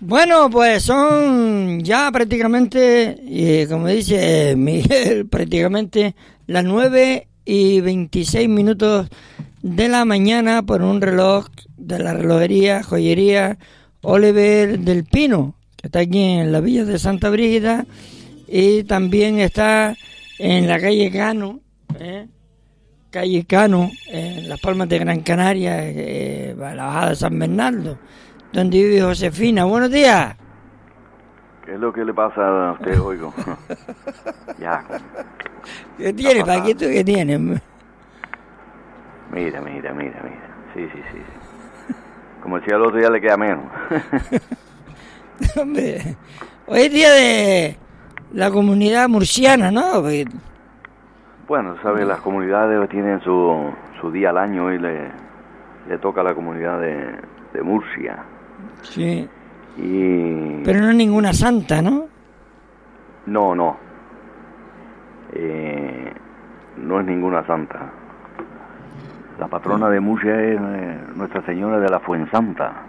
Bueno, pues son ya prácticamente, como dice Miguel, prácticamente las 9:26 de la mañana por un reloj de la relojería, joyería Oliver del Pino, que está aquí en la villa de Santa Brígida y también está en la calle Cano, en Las Palmas de Gran Canaria, la bajada de San Bernardo, donde vive Josefina. Buenos días. ¿Qué es lo que le pasa a usted, oigo? Ya. ¿Qué tiene, Paquito? ¿Qué tiene? Mira. Sí. Como decía el otro día, le queda menos. Hombre, hoy es día de la comunidad murciana, ¿no? Bueno, ¿sabes? Las comunidades tienen su día al año y le toca a la comunidad de Murcia. Sí. Pero no es ninguna santa, ¿no? No. No es ninguna santa. La patrona de Murcia es Nuestra Señora de la Fuensanta.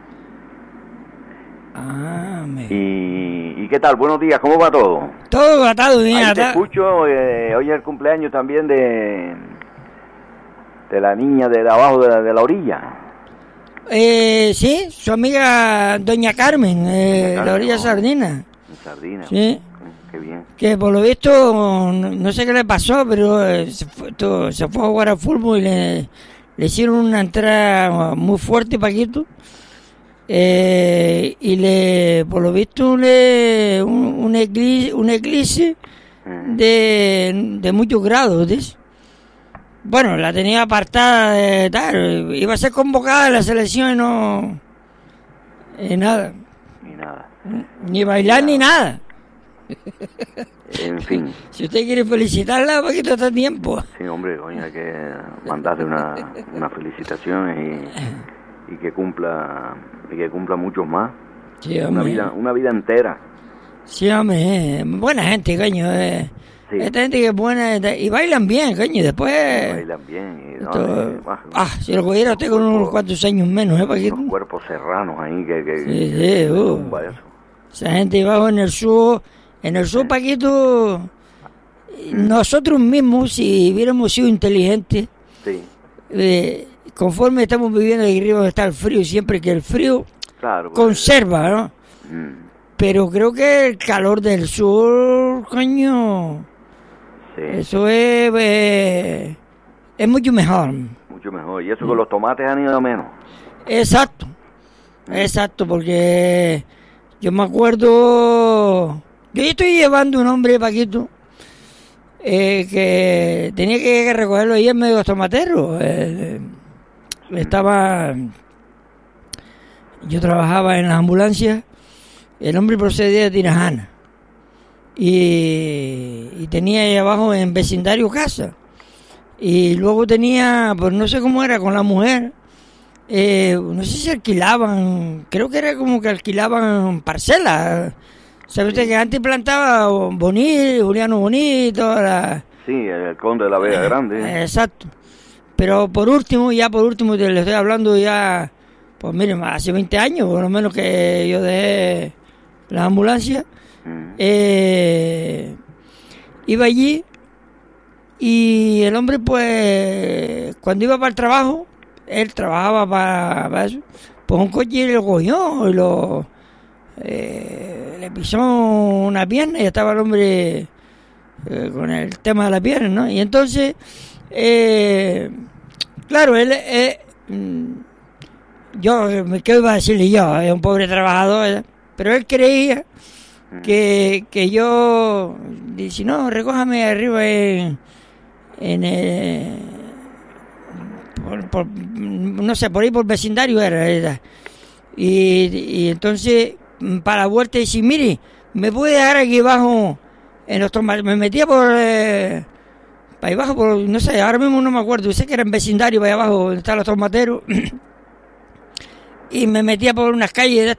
¿Y qué tal? Buenos días, ¿cómo va todo? Todo atado bien. Ahí te escucho, hoy es el cumpleaños también de la niña de abajo de la orilla. Sí, su amiga Doña Carmen, la orilla Sardina. Sardina. Sí. Qué bien. Que por lo visto, no sé qué le pasó, pero se fue a jugar al fútbol y le hicieron una entrada muy fuerte, Paquito. Y por lo visto, un eclipse de muchos grados, ¿ves? Bueno, la tenía apartada de tal, iba a ser convocada en la selección y no... nada. Ni bailar ni nada. En fin. Si usted quiere felicitarla, Paquito, está a tiempo. Sí, hombre, coño, hay que mandarle una felicitación y que cumpla muchos más. Sí, hombre. Una vida entera. Sí, hombre, buena gente, coño. Sí. Esta gente que es buena y bailan bien, coño, después... Bailan bien. Si lo cogiera usted con unos cuantos años menos, Paquito. Unos cuerpos serranos ahí Sí. Esa gente abajo en el sur, Paquito, nosotros mismos, si hubiéramos sido inteligentes, conforme estamos viviendo aquí arriba donde está el frío, siempre que el frío conserva, ¿no? Pero creo que el calor del sur, coño, eso es mucho mejor. Mucho mejor, y eso con los tomates han ido a menos. Exacto, porque yo me acuerdo, yo estoy llevando un hombre, Paquito, que tenía que recogerlo ahí en medio de los tomateros. Yo trabajaba en las ambulancias, el hombre procedía de Tirajana y tenía ahí abajo en vecindario casa, y luego tenía, pues no sé cómo era con la mujer, no sé si alquilaban, creo que era como que alquilaban parcelas. ¿Sabe usted que antes plantaba Juliano Bonito? Sí, el Conde de la Vega Grande. Exacto. Pero por último, le estoy hablando ya, pues miren, hace 20 años, por lo menos que yo dejé la ambulancia, iba allí y el hombre, pues, cuando iba para el trabajo, él trabajaba para eso, pues un coche le cogió y le pisó una pierna y estaba el hombre con el tema de la pierna, ¿no? Y entonces, claro, ¿qué iba a decirle yo? Es un pobre trabajador, ¿verdad? Pero él creía que yo, dice, no, recójame arriba no sé, por ahí por vecindario era, ¿verdad? Y entonces, para la vuelta, dice, mire, ¿me puede dejar aquí abajo en los tomates? Me metía por ahí abajo, no sé, ahora mismo no me acuerdo, sé que era en vecindario, para allá abajo, donde están los tomateros, y me metía por unas calles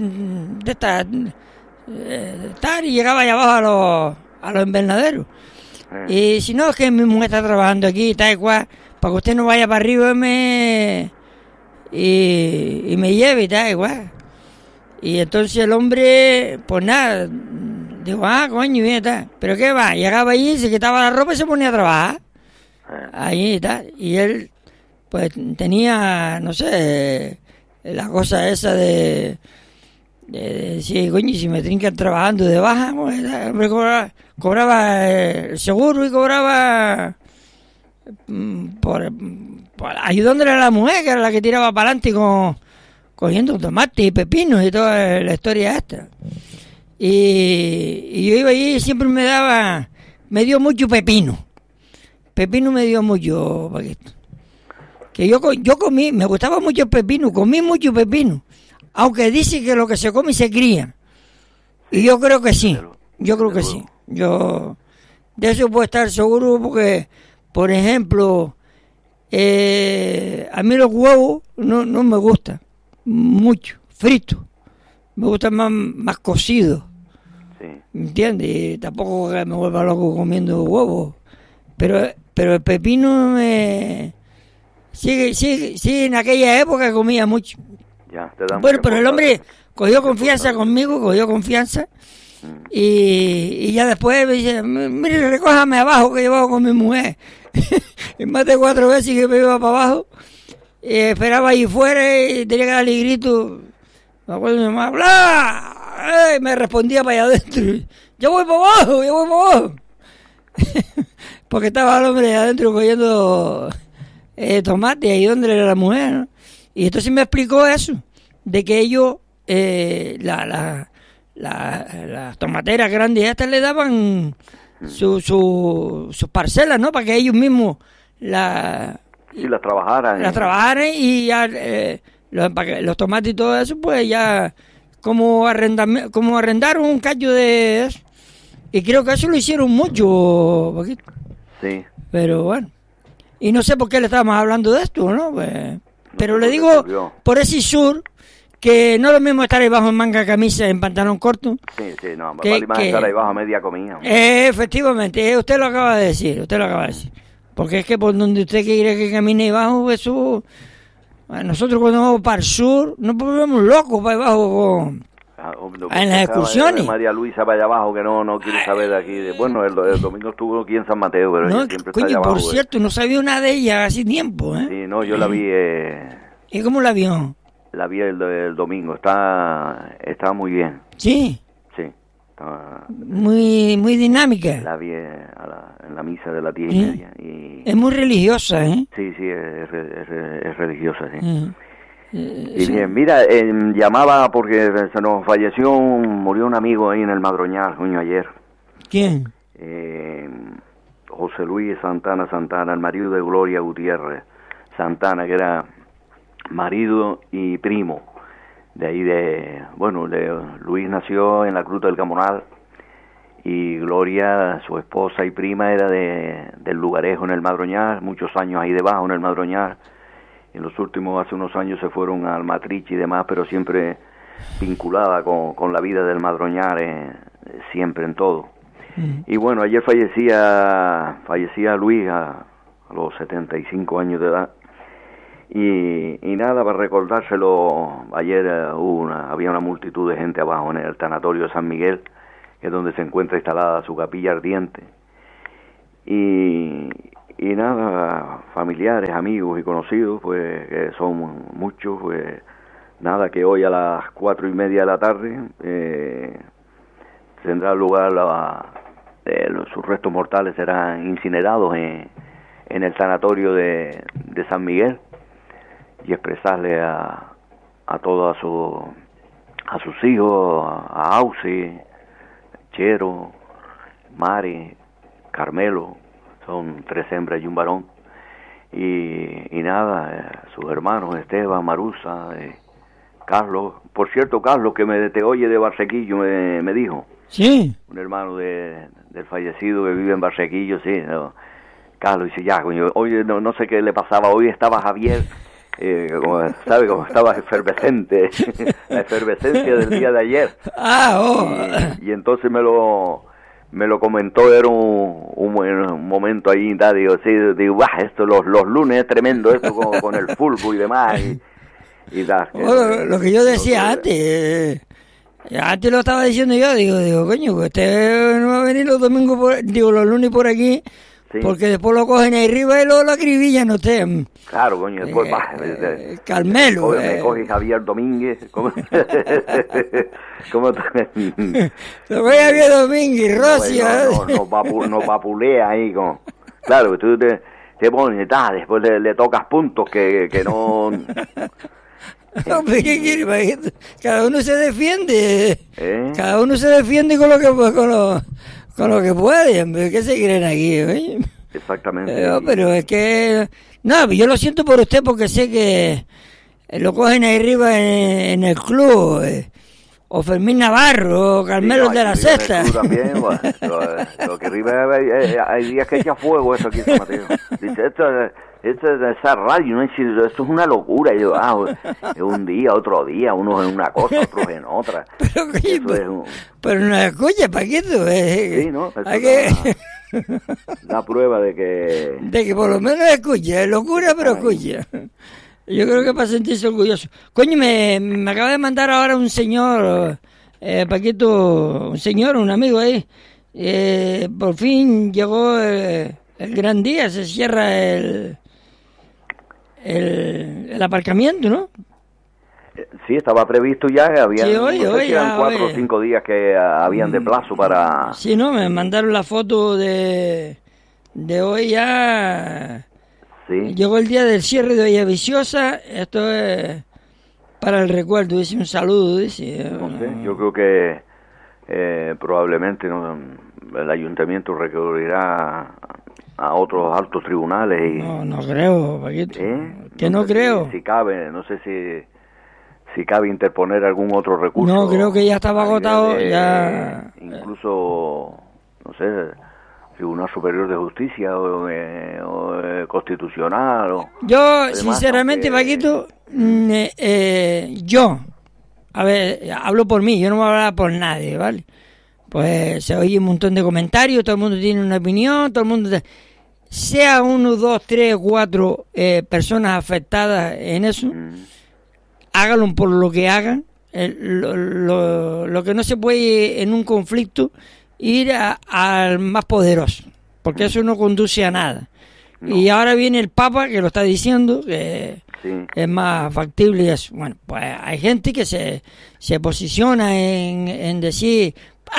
y llegaba allá abajo a los invernaderos. Y si no, es que mi mujer está trabajando aquí, tal cual, para que usted no vaya para arriba y me lleve y tal igual. Y entonces el hombre, pues nada, digo, coño, bien, tal. ¿Pero qué va? Llegaba allí, se quitaba la ropa y se ponía a trabajar. Ahí y tal. Y él, pues tenía, no sé, la cosa esa de decir, coño, si me trincan trabajando de baja, pues el hombre cobraba el seguro y cobraba por ayudándole a la mujer, que era la que tiraba para adelante cogiendo tomates y pepinos y toda la historia esta. Y yo iba allí y siempre me dio mucho pepino. Pepino me dio mucho, Paquito. Que yo comí, me gustaba mucho el pepino, comí mucho pepino. Aunque dice que lo que se come se cría. Y yo creo que sí, Yo de eso puedo estar seguro porque, por ejemplo, a mí los huevos no me gustan mucho, fritos. Me gustan más cocidos. Sí. ¿Entiendes? Y tampoco me vuelva loco comiendo huevos. Pero el pepino sí, en aquella época comía mucho. Ya, te dan bueno, pero el hombre cogió confianza conmigo, y ya después me dice, mire, recójame abajo que llevaba con mi mujer. Y más de 4 veces que me iba para abajo, esperaba ahí fuera y tenía que darle grito. Me acuerdo de mi mamá, ¡bla! Me respondía para allá adentro. Yo voy para abajo. Porque estaba el hombre adentro cogiendo tomate ahí donde era la mujer, ¿no? Y entonces me explicó eso, de que ellos, las tomateras grandes estas le daban sus parcelas, ¿no? Para que ellos mismos las trabajaran. Las trabajaran y ya, para que los tomates y todo eso, pues ya como arrendaron un cacho de eso. Y creo que eso lo hicieron mucho, Paquito. Sí. Pero bueno. Y no sé por qué le estábamos hablando de esto, ¿no? Pues, pero le digo, por ese sur, que no es lo mismo estar ahí bajo en manga camisa, en pantalón corto. Sí, no, vale más estar ahí bajo media comida. Efectivamente, usted lo acaba de decir, Porque es que por donde usted quiere que camine abajo, eso... Nosotros cuando vamos para el sur, nos volvemos locos para abajo en las excursiones. María Luisa para allá abajo, que no quiere saber de aquí. Bueno, el domingo estuvo aquí en San Mateo, pero ella siempre está allá abajo. Por cierto, no sabía una de ellas hace tiempo, ¿eh? Sí, no, yo la vi... ¿Y cómo la vio? La vi el domingo, está muy bien. ¿Sí? Sí. Muy dinámica. La vi en la misa de las 10:30. Y... Es muy religiosa, ¿eh? Sí, es religiosa, sí. Y bien, mira, llamaba porque se nos murió un amigo ahí en el Madroñal, coño, ayer. ¿Quién? José Luis Santana, el marido de Gloria Gutiérrez Santana, que era marido y primo de ahí Luis nació en la Cruz del Camonal y Gloria, su esposa y prima, era del Lugarejo en el Madroñal, muchos años ahí debajo en el Madroñal. En los últimos, hace unos años, se fueron al Matriche y demás, pero siempre vinculada con la vida del Madroñal, siempre en todo. Y bueno, ayer fallecía Luis a los 75 años de edad. Y nada, para recordárselo, ayer había una multitud de gente abajo en el tanatorio de San Miguel, que es donde se encuentra instalada su capilla ardiente. Y nada, familiares, amigos y conocidos, pues que son muchos, pues nada, que hoy a las 4:30 de la tarde tendrá lugar sus restos mortales serán incinerados en el sanatorio de San Miguel, y expresarle a todos a sus hijos, a Ausi, Chero, Mari, Carmelo, son 3 hembras y un varón, y nada, sus hermanos Esteban, Marusa, Carlos. Por cierto, Carlos, que te oye de Barsequillo, me dijo. Sí. Un hermano del fallecido que vive en Barsequillo, sí. ¿No? Carlos dice, ya, coño, hoy no sé qué le pasaba, hoy estaba Javier, como estaba efervescente, la efervescencia del día de ayer. Y entonces me lo comentó, era un momento ahí, digo, esto los lunes es tremendo, esto con el fútbol y demás, y lo que yo decía antes, Antes lo estaba diciendo yo, digo, coño, que usted no va a venir los domingos, los lunes por aquí, sí, porque después lo cogen ahí arriba y lo acribillan usted. Claro, coño, después Carmelo. Me coge Javier Domínguez. ¿Cómo? Lo coge Javier Domínguez, Rocia. Nos vapulea ahí con... Claro, que tú te pones, después le tocas puntos que no... Hombre, ¿qué quiere? Cada uno se defiende. Cada uno se defiende con lo que puede, hombre. ¿Qué se creen aquí? ¿Eh? Exactamente. Pero es que... No, yo lo siento por usted porque sé que lo cogen ahí arriba en el club. O Fermín Navarro, o Carmelo de la Sexta. También, bueno, lo que arriba hay días que echa fuego eso aquí en San Mateo. Dice, esa radio, ¿no? Esto es una locura. Y yo, un día, otro día, unos en una cosa, otros en otra. Pero no escucha, Paquito. Sí, ¿no? La prueba de que... De que por lo menos escucha, es locura, pero escucha. Yo creo que para sentirse orgulloso. Coño, me acaba de mandar ahora un señor, Paquito, un amigo ahí. Por fin llegó el gran día, se cierra el aparcamiento, ¿no? Sí, estaba previsto ya, había sí, hoy, 4 o 5 días que habían de plazo para... Sí, no, me mandaron la foto de hoy ya... Sí. Llegó el día del cierre de Villa Viciosa, esto es para el recuerdo, dice un saludo, dice. No sé, yo creo que probablemente el ayuntamiento recurrirá a otros altos tribunales. Y, no creo, Paquito, que no creo. Si cabe, no sé si cabe interponer algún otro recurso. No, creo que ya estaba agotado, ya... Incluso, no sé... Tribunal Superior de Justicia o Constitucional. Yo, sinceramente, Paquito, yo, a ver, hablo por mí, yo no voy a hablar por nadie, ¿vale? Pues se oye un montón de comentarios, todo el mundo tiene una opinión, todo el mundo... Sea 1, 2, 3, 4 personas afectadas en eso, háganlo por lo que hagan, lo que no se puede en un conflicto... ir al más poderoso, porque eso no conduce a nada. No. Y ahora viene el Papa que lo está diciendo, que es más factible y eso. Bueno, pues hay gente que se posiciona en decir,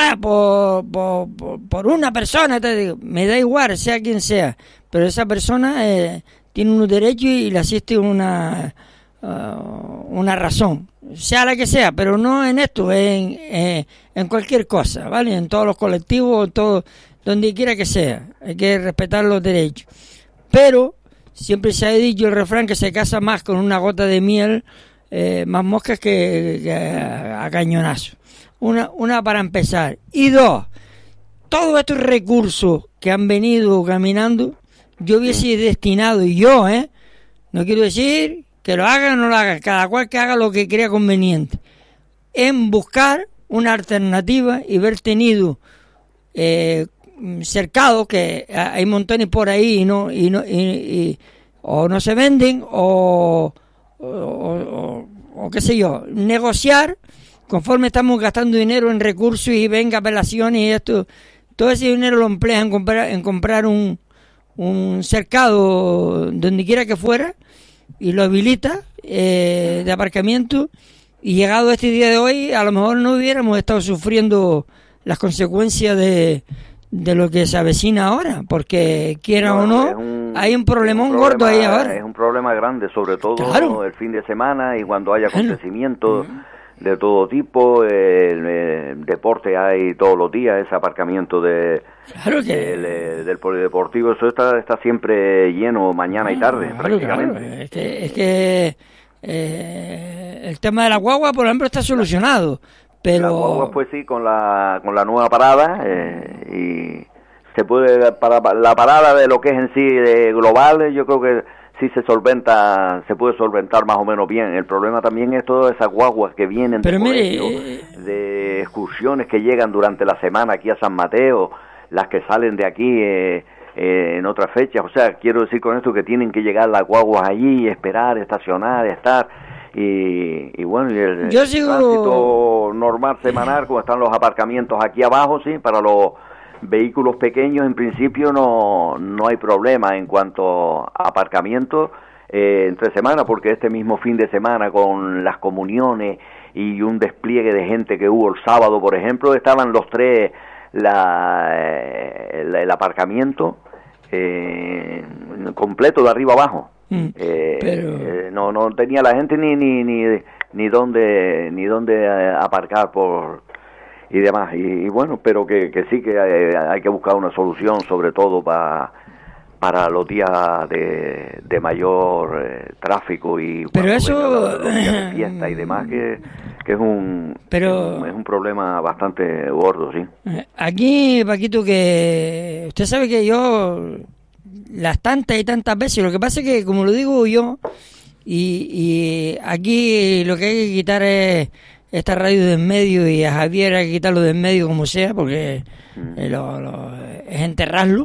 por una persona, te digo, me da igual, sea quien sea, pero esa persona tiene unos derechos y le asiste una razón, sea la que sea, pero no en esto, en cualquier cosa, ¿vale? En todos los colectivos, todo, donde quiera que sea, hay que respetar los derechos. Pero siempre se ha dicho el refrán que se casa más con una gota de miel, más moscas que a cañonazo. Una para empezar. Y 2, todos estos recursos que han venido caminando, yo hubiese destinado, no quiero decir que lo hagan o no lo hagan, cada cual que haga lo que crea conveniente, en buscar una alternativa y haber tenido cercados, que hay montones por ahí o no se venden o qué sé yo, negociar conforme estamos gastando dinero en recursos y venga apelaciones y esto, todo ese dinero lo emplea en comprar un cercado donde quiera que fuera y lo habilita de aparcamiento, y llegado este día de hoy a lo mejor no hubiéramos estado sufriendo las consecuencias de lo que se avecina ahora, porque quiera o no, hay un problemón gordo ahí ahora. Es un problema grande, sobre todo el fin de semana y cuando hay acontecimientos de todo tipo, el deporte hay todos los días, ese aparcamiento del polideportivo, eso está siempre lleno mañana y tarde, prácticamente. Es que el tema de la guagua, por ejemplo, está solucionado, pero... La guagua, pues sí, con la nueva parada, y se puede, para la parada de lo que es en sí global, yo creo que sí se puede solventar más o menos bien. El problema también es todas esas guaguas que vienen de excursiones que llegan durante la semana aquí a San Mateo, las que salen de aquí en otras fechas. O sea, quiero decir con esto que tienen que llegar las guaguas allí, esperar, estacionar, estar, y bueno, y el Yo sigo... tránsito normal semanal, como están los aparcamientos aquí abajo, sí, para los vehículos pequeños en principio no hay problema en cuanto a aparcamientos entre semana, porque este mismo fin de semana con las comuniones y un despliegue de gente que hubo el sábado, por ejemplo, estaban los tres el aparcamiento completo de arriba abajo. Pero... no tenía la gente ni dónde aparcar por y demás, y bueno, pero que sí que hay que buscar una solución, sobre todo para los días de mayor tráfico y pero eso los días de fiesta y demás, que es un problema bastante gordo, sí. Aquí, Paquito, que usted sabe que yo las tantas y tantas veces, lo que pasa es que, como lo digo yo, y aquí lo que hay que quitar es esta radio de en medio, y a Javier hay que quitarlo de en medio como sea, porque es enterrarlo.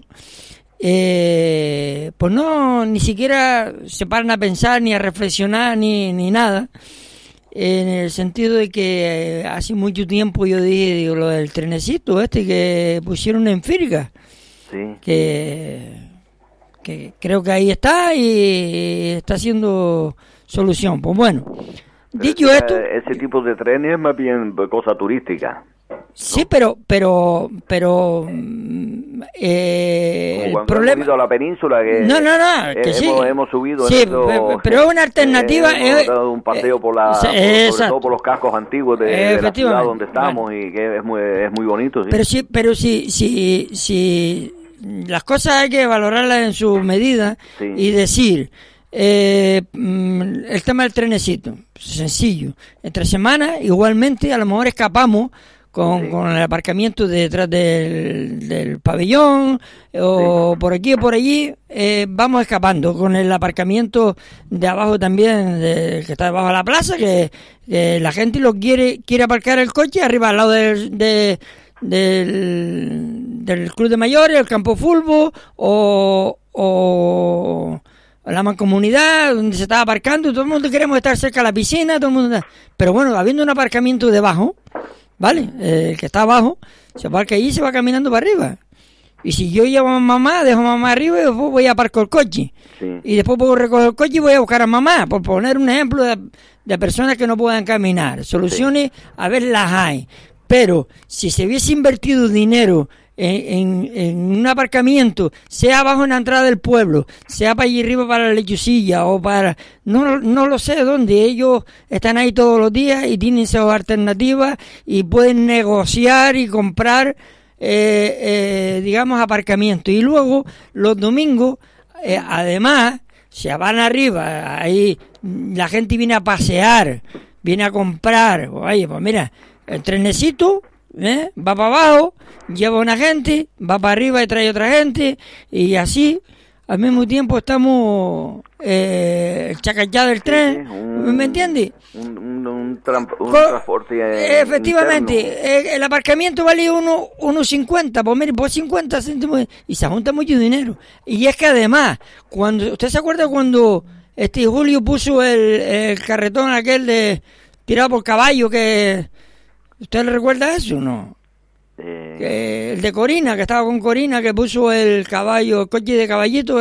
Pues no, ni siquiera se paran a pensar, ni a reflexionar, ni nada, en el sentido de que hace mucho tiempo yo digo lo del trenecito que pusieron en Firga, sí, que creo que ahí está y está haciendo solución. Pues bueno, dicho esto... Ese tipo de trenes es más bien cosa turística. Sí, pero el problema... hemos ido a la península, que no, que hemos subido, sí, pero es una alternativa. Hemos dado un paseo por sobre todo por los cascos antiguos de la ciudad donde estamos, y que es muy bonito. Sí. Pero sí, las cosas hay que valorarlas en su medida, sí. Y decir, el tema del trenecito, sencillo, entre semanas igualmente a lo mejor escapamos con el aparcamiento detrás del pabellón, o por aquí o por allí, vamos escapando con el aparcamiento de abajo también, que está debajo de la plaza, que la gente quiere aparcar el coche arriba al lado del Club de Mayores, el campo fútbol o la mancomunidad donde se estaba aparcando. Todo el mundo queremos estar cerca de la piscina, todo el mundo, pero bueno, habiendo un aparcamiento debajo, ¿vale? El que está abajo se aparca allí y se va caminando para arriba. Y si yo llevo a mamá, dejo a mamá arriba y después voy a aparcar el coche. Sí. Y después puedo recoger el coche y voy a buscar a mamá, por poner un ejemplo de personas que no puedan caminar. Soluciones, sí. A ver, las hay. Pero si se hubiese invertido dinero en un aparcamiento, sea abajo en la entrada del pueblo, sea para allí arriba para la lechucilla, o para no lo sé dónde, ellos están ahí todos los días y tienen sus alternativas y pueden negociar y comprar digamos aparcamiento, y luego los domingos además se van arriba, ahí la gente viene a pasear, viene a comprar. Oye, pues mira, el trenecito va para abajo, lleva una gente, va para arriba y trae otra gente, y así al mismo tiempo estamos chacachá del tren, ¿me entiendes? Un transporte efectivamente interno. El aparcamiento vale 1.50, pues mire, por 50 céntimos, y se junta mucho dinero. Y es que además, cuando ¿usted se acuerda cuando Julio puso el carretón aquel de tirado por caballo, que ¿usted le recuerda eso o no? El de Corina, que estaba con Corina, que puso el coche de caballito,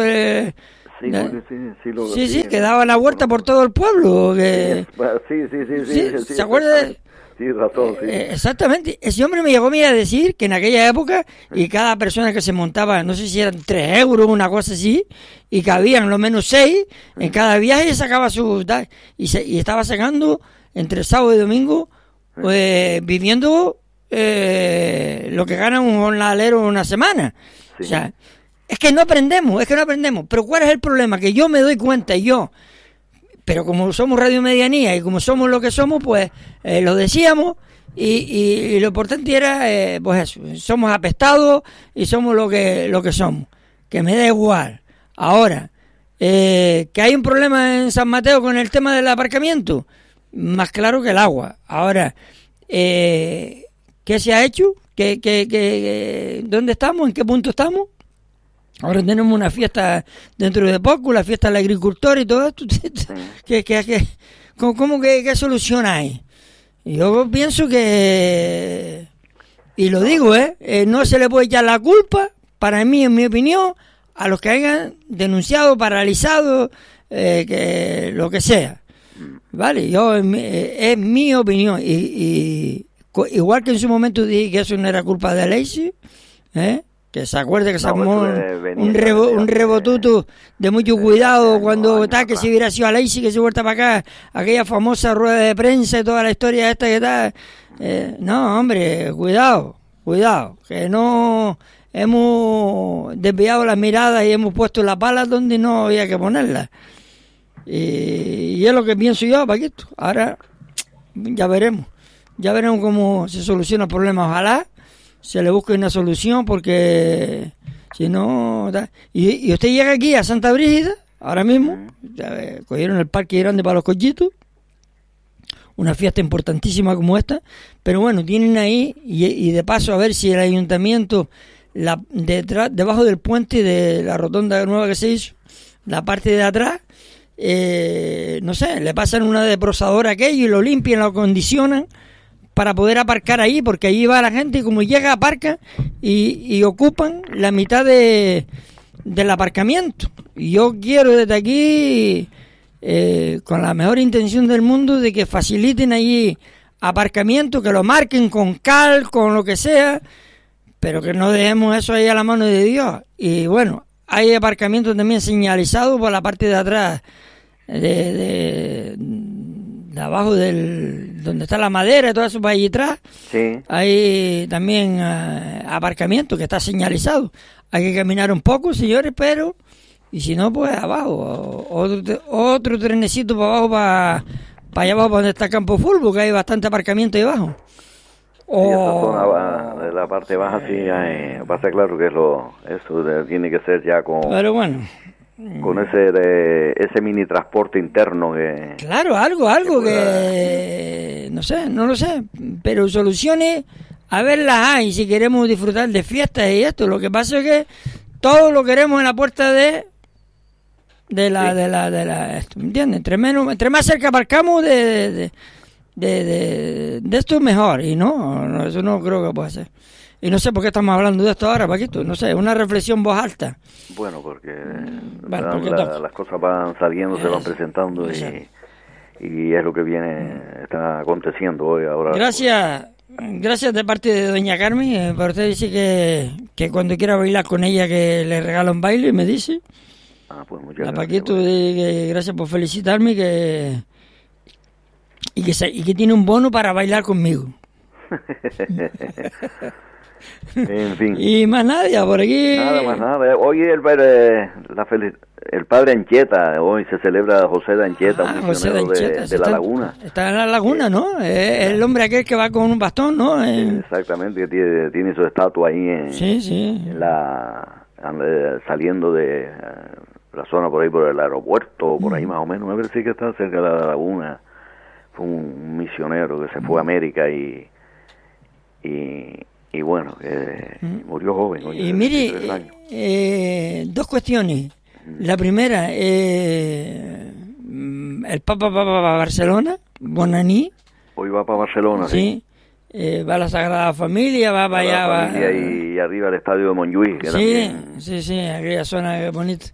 sí, que daba la vuelta por todo el pueblo. ¿Se acuerda de...? Sí, razón, sí. Exactamente. Ese hombre me llegó a decir que en aquella época, y cada persona que se montaba, no sé si eran 3 euros, una cosa así, y cabían lo menos 6 en cada viaje, sacaba y estaba sacando entre sábado y domingo, viviendo lo que gana un jornalero una semana. Sí. O sea, es que no aprendemos. Pero ¿cuál es el problema? Que yo me doy cuenta, pero como somos Radio Medianía y como somos lo que somos, pues lo decíamos, y lo importante era, pues eso, somos apestados y somos lo que somos, que me da igual. Ahora, que hay un problema en San Mateo con el tema del aparcamiento, más claro que el agua. Ahora, ¿qué se ha hecho? ¿Dónde estamos? ¿En qué punto estamos? Ahora tenemos una fiesta dentro de poco, la fiesta del agricultor y todo esto. ¿Cómo que qué solución hay? Yo pienso que, y lo digo, no se le puede echar la culpa, para mí, en mi opinión, a los que hayan denunciado, paralizado, que lo que sea. Vale, es mi opinión. Igual que en su momento dije que eso no era culpa de Lacy, que se acuerde que se armó un rebotuto de mucho cuidado cuando que si hubiera sido a Lacy que se vuelta para acá, aquella famosa rueda de prensa y toda la historia esta que tal. No, hombre, cuidado, que no hemos desviado las miradas y hemos puesto las balas donde no había que ponerlas. Y es lo que pienso yo, Paquito. Ahora ya veremos cómo se soluciona el problema. Ojalá se le busque una solución, porque si no... Y usted llega aquí a Santa Brígida ahora mismo, cogieron el parque grande para los collitos, una fiesta importantísima como esta, pero bueno, tienen ahí, y de paso a ver si el ayuntamiento, debajo del puente de la rotonda nueva que se hizo, la parte de atrás, no sé, le pasan una desbrozadora a aquello y lo limpian, lo acondicionan para poder aparcar ahí, porque allí va la gente y como llega aparca y ocupan la mitad del aparcamiento. Y yo quiero desde aquí, con la mejor intención del mundo, de que faciliten allí aparcamiento, que lo marquen con cal, con lo que sea, pero que no dejemos eso ahí a la mano de Dios. Y bueno, hay aparcamientos también señalizados por la parte de atrás, de abajo donde está la madera y todo eso para allí atrás. Sí. Hay también aparcamiento que está señalizado. Hay que caminar un poco, señores, pero y si no, pues abajo otro trenecito para abajo, para allá abajo donde está el campo de fútbol, que hay bastante aparcamiento ahí abajo. Y esa zona de la parte baja sí pasa claro que eso tiene que ser ya con... Pero bueno, con ese mini transporte interno que... Claro, algo que no lo sé, pero soluciones a verlas hay si queremos disfrutar de fiestas y esto. Lo que pasa es que todo lo queremos en la puerta de esto, ¿me entiendes? Entre más cerca aparcamos de esto mejor, y no, eso no creo que pueda ser. Y no sé por qué estamos hablando de esto ahora, Paquito. No sé, una reflexión en voz alta. Bueno, porque las cosas van saliendo, se van presentando y es lo que está aconteciendo hoy ahora. Gracias de parte de doña Carmen. Para usted dice que cuando quiera bailar con ella que le regala un baile, me dice. Pues muchas gracias. Paquito, gracias por felicitarme y que tiene un bono para bailar conmigo. En fin. Y más nada, por aquí. Nada. Hoy el padre Ancheta, hoy se celebra José de Ancheta, un misionero de La Laguna. Está en La Laguna, ¿no? Es el hombre aquel que va con un bastón, ¿no? Exactamente, que tiene su estatua ahí saliendo de la zona por ahí, por el aeropuerto, por ahí más o menos. Me parece que está cerca de La Laguna. Fue un misionero que se fue a América y bueno, murió joven. Y mire, dos cuestiones. La primera, el Papa va para Barcelona, Bonaní. Hoy va para Barcelona, sí. Va a la Sagrada Familia, va para allá. Y arriba al estadio de Montjuïc. Sí, aquella zona que es bonita.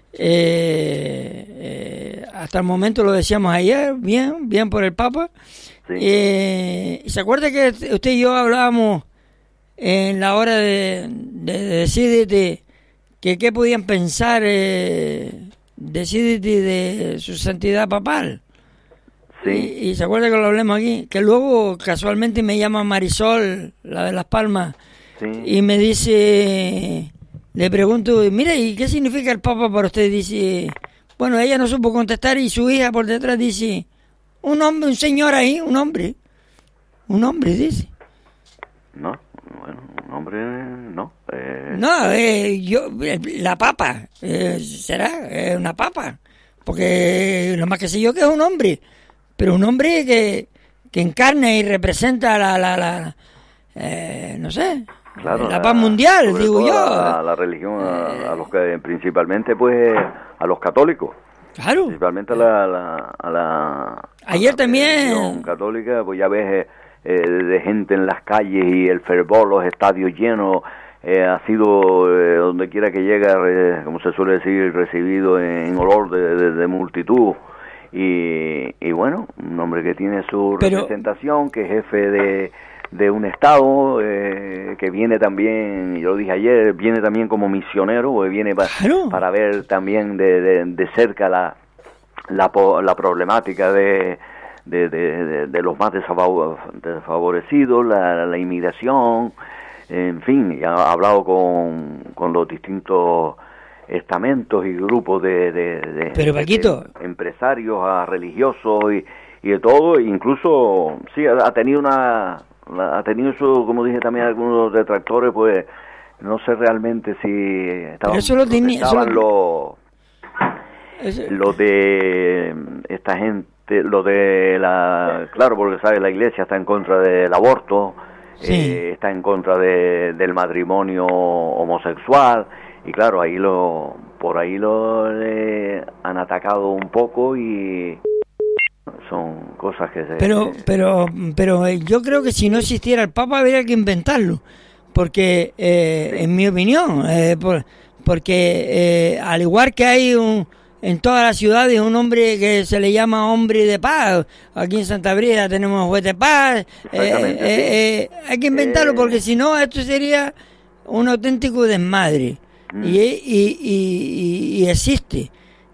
Hasta el momento lo decíamos ayer, bien por el Papa. Sí. ¿Se acuerda que usted y yo hablábamos en la hora de Decídete, que qué podían pensar Decídete de su santidad papal? Sí. Y se acuerda que lo hablemos aquí, que luego casualmente me llama Marisol, la de Las Palmas, y me dice, le pregunto, mira, ¿y qué significa el Papa para usted? Dice, bueno, ella no supo contestar y su hija por detrás dice, un hombre, un señor ahí, un hombre dice. No, bueno, un hombre no. La papa, será una papa, porque lo más que sé yo que es un hombre, pero un hombre que encarna y representa no sé, claro, la paz mundial, digo yo. La religión, a los que principalmente pues a los católicos. Claro. Principalmente a la Ayer también religión católica, pues ya ves de gente en las calles y el fervor, los estadios llenos, ha sido donde quiera que llega, como se suele decir, recibido en olor de multitud. Y bueno, un hombre que tiene su representación, que es jefe de un estado, que viene también, yo lo dije ayer, viene también como misionero, viene para ver también de cerca la problemática de los más desfavorecidos, la inmigración, en fin, ha hablado con los distintos estamentos y grupos Pero, Paquito, de empresarios, a religiosos y de todo, incluso sí ha tenido eso, como dije también algunos detractores, pues no sé realmente si estaban los de esta gente, lo de claro, porque sabe, la Iglesia está en contra del aborto, sí. Está en contra del matrimonio homosexual, y claro, por ahí le han atacado un poco, y son cosas que pero yo creo que si no existiera el Papa habría que inventarlo, porque sí. En mi opinión, porque al igual que hay en todas las ciudades un hombre que se le llama hombre de paz, aquí en Santa Brígida tenemos juez de paz, sí. Hay que inventarlo, porque si no esto sería un auténtico desmadre. Y existe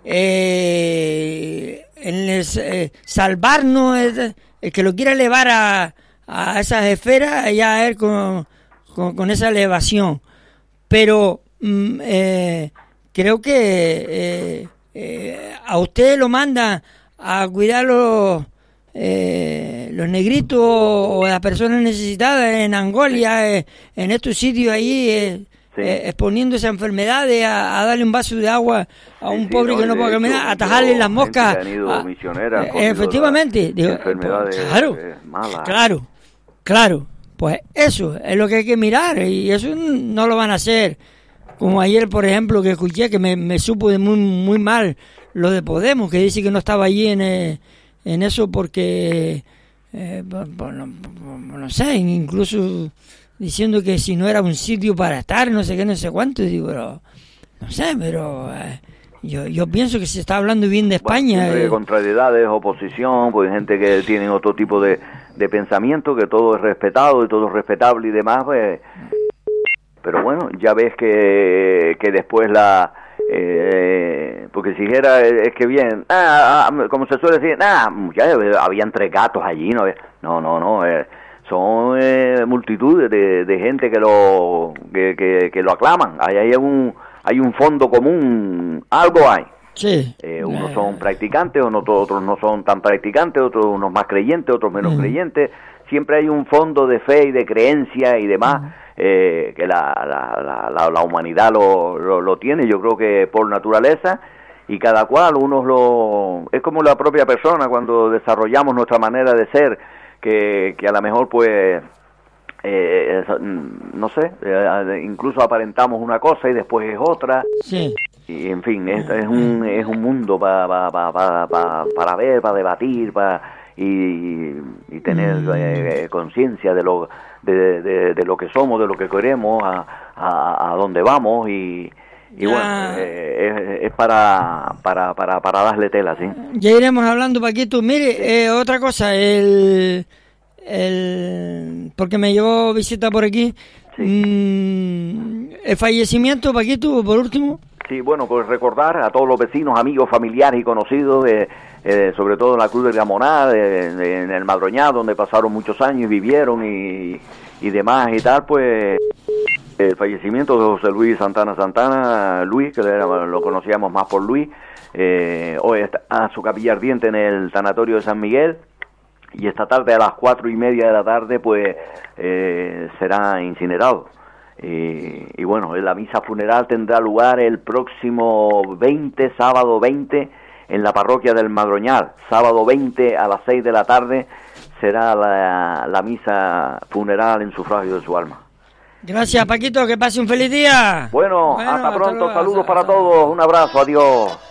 salvarnos, el que lo quiera elevar a esas esferas, ya él con esa elevación, pero creo que a usted lo manda a cuidar los negritos o las personas necesitadas en Angola, en estos sitios ahí, sí. Exponiéndose a enfermedades, a darle un vaso de agua a un pobre que no puede caminar, a atajarle las moscas. Efectivamente. Enfermedades malas. Claro. Pues eso es lo que hay que mirar, y eso no lo van a hacer. Como ayer, por ejemplo, que escuché, que me supo de muy mal lo de Podemos, que dice que no estaba allí en eso porque, no sé, incluso diciendo que si no era un sitio para estar, no sé qué, no sé cuánto, digo, pero no sé, pero yo pienso que se está hablando bien de España. Bueno, contrariedades, oposición, pues gente que tiene otro tipo de pensamiento, que todo es respetado y todo es respetable y demás, pues, pero bueno, ya ves que después porque si dijera, es que bien, como se suele decir, ya había entre gatos allí, no, son multitudes de gente que lo aclaman. Hay un fondo común, algo hay. Sí. Unos son practicantes, otros no son tan practicantes, otros unos más creyentes, otros menos creyentes. Siempre hay un fondo de fe y de creencia y demás, que la humanidad lo tiene, yo creo que por naturaleza, y cada cual, es como la propia persona cuando desarrollamos nuestra manera de ser, que a lo mejor pues no sé, incluso aparentamos una cosa y después es otra. Sí. Y en fin, es un mundo para ver, para debatir, y tener conciencia de lo que somos, de lo que queremos, a dónde vamos, y bueno, es para darle tela, ¿sí? Ya iremos hablando, Paquito. Mire, otra cosa, porque me llevó visita por aquí, sí. El fallecimiento, Paquito, por último. Sí, bueno, pues recordar a todos los vecinos, amigos, familiares y conocidos, sobre todo en la Cruz del Gamonal, en el Madroñal, donde pasaron muchos años y vivieron y demás y tal, pues el fallecimiento de José Luis Santana, Luis, que lo conocíamos más por Luis, hoy está a su capilla ardiente en el Tanatorio de San Miguel, y esta tarde a las 4:30 de la tarde pues será incinerado. Y bueno, la misa funeral tendrá lugar el próximo sábado 20, en la parroquia del Madroñal. Sábado 20 a las 6 de la tarde será la misa funeral en sufragio de su alma. Gracias, Paquito, que pase un feliz día. Bueno, hasta pronto, saludos para todos, un abrazo, adiós.